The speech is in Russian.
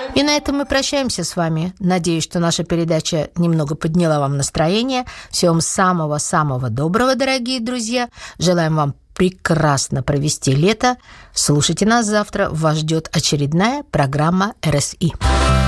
И на этом мы прощаемся с вами. Надеюсь, что наша передача немного подняла вам настроение. Всего вам самого-самого доброго, дорогие друзья. Желаем вам прекрасно провести лето. Слушайте нас завтра. Вас ждет очередная программа РСИ.